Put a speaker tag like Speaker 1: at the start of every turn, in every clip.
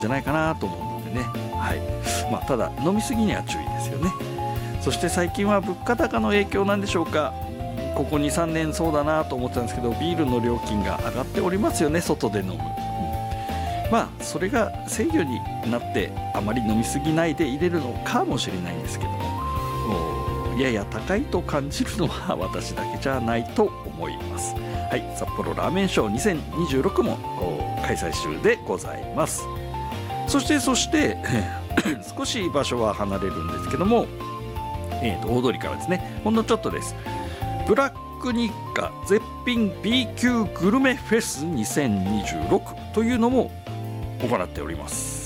Speaker 1: じゃないかなと思うのでね、ただ飲み過ぎには注意ですよね。そして最近は物価高の影響なんでしょうか。ここ 2,3 年そうだなと思ってたんですけど、ビールの料金が上がっておりますよね、外で飲む。それが制御になってあまり飲み過ぎないで入れるのかもしれないんですけども、やや高いと感じるのは私だけじゃないと思います。札幌ラーメンショー2026も開催中でございます。そして少し場所は離れるんですけども、大通りからですね、ほんのちょっとです。ブラック日課絶品 B 級グルメフェス2026というのも行っております。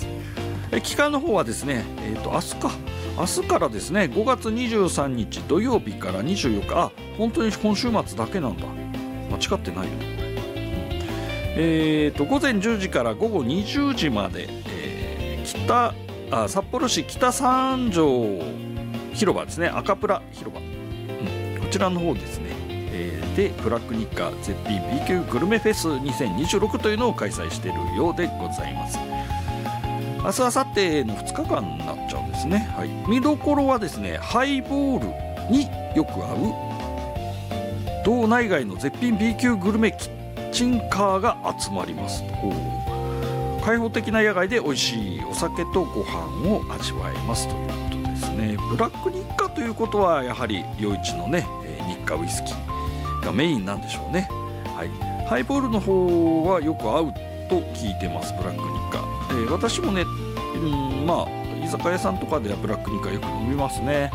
Speaker 1: 期間の方はですね、明日からですね、5月23日土曜日から24日、本当に今週末だけなんだ、間違ってないよね、午前10時から午後20時まで、札幌市北三条広場ですね、赤プラ広場、こちらの方ですね、でブラック日課絶品 B 級グルメフェス2026というのを開催しているようでございます。明日明後日の2日間になっちゃうんですね。見どころはですね、ハイボールによく合う道内外の絶品 B 級グルメキッチンカーが集まります。開放的な野外で美味しいお酒とご飯を味わえますということですね。ブラック日課ということはやはり余市のね、日課ウイスキーがメインなんでしょうね。ハイボールの方はよく合うと聞いてます。ブラック日課、私もね、居酒屋さんとかではブラック日課よく飲みますね。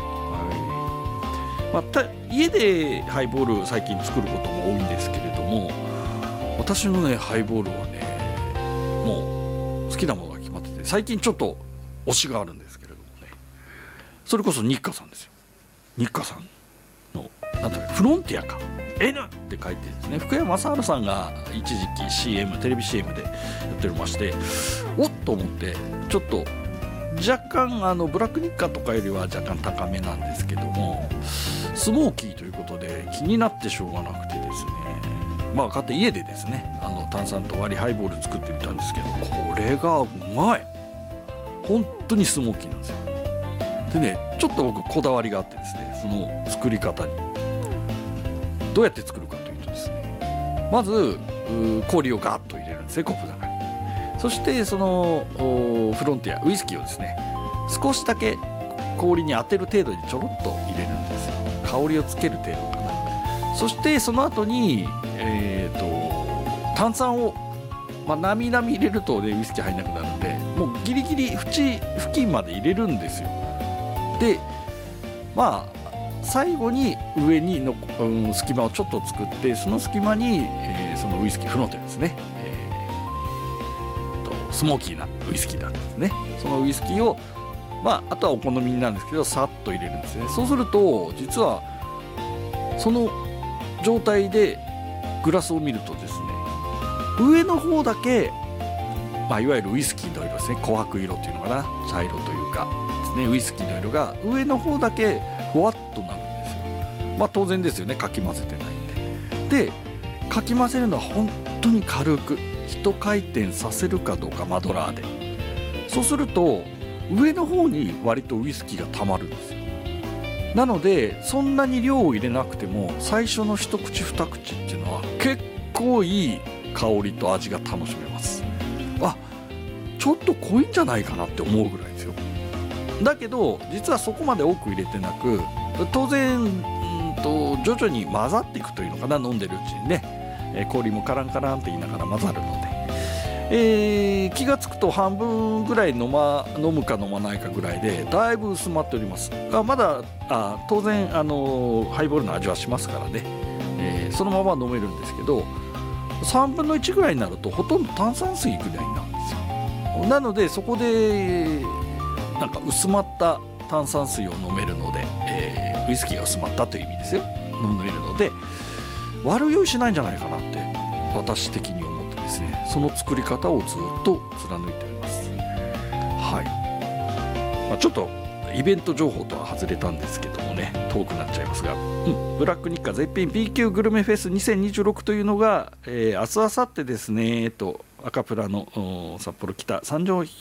Speaker 1: 家でハイボール最近作ることも多いんですけれども、私のねハイボールはね、もう好きなものが決まってて、最近ちょっと推しがあるんですけれどもね、それこそ日課さんですよ。日課さんのフロンティアか N って書いてですね、福山雅治さんが一時期テレビ CM でやっておりまして、おっと思って、ちょっと若干ブラック日課とかよりは若干高めなんですけども、スモーキーということで気になってしょうがなくてですね、買って家でですね、炭酸と割りハイボール作ってみたんですけど、これがうまい。本当にスモーキーなんですよ。でね、ちょっと僕こだわりがあってですね、その作り方にどうやって作るかというとですね、まず氷をガーッと入れるんですね、コップの中に。そしてそのフロンティアウイスキーをですね、少しだけ氷に当てる程度にちょろっと入れるんですよ。香りをつける程度かな。そしてその後に炭酸をなみなみ入れるとね、ウイスキー入んなくなるんで、もうギリギリ縁付近まで入れるんですよ。で最後に上にの、隙間をちょっと作って、その隙間に、そのウイスキーフロンティアですね、スモーキーなウイスキーなんですね。そのウイスキーをあとはお好みなんですけど、さっと入れるんですね。そうすると実はその状態でグラスを見るとですね、上の方だけ、いわゆるウイスキーの色ですね、琥珀色というのかな、茶色というかですね、ウイスキーの色が上の方だけふわっとなるんですよ。当然ですよね、かき混ぜてないんで。でかき混ぜるのは本当に軽く一回転させるかどうか、マドラーで。そうすると上の方に割とウイスキーがたまるんですよ。なのでそんなに量を入れなくても、最初の一口二口っていうのは結構いい香りと味が楽しめます。ちょっと濃いんじゃないかなって思うぐらいですよ。だけど実はそこまで多く入れてなく、当然徐々に混ざっていくというのかな、飲んでるうちにね、氷もカランカランって言いながら混ざるので、気がつくと半分ぐらい飲むか飲まないかぐらいでだいぶ薄まっております。まだ当然ハイボールの味はしますからね、そのまま飲めるんですけど、3分の1ぐらいになるとほとんど炭酸水ぐらいなんですよ。なのでそこで薄まった炭酸水を飲めるので、ウイスキーが薄まったという意味ですよ、飲めるので悪酔いしないんじゃないかなって私的に思ってですね、その作り方をずっと貫いております。ちょっとイベント情報とは外れたんですけどもね、遠くなっちゃいますが、ブラック日課絶品 B 級グルメフェス2026というのが、明日明後日ですね、赤プラの札幌北三条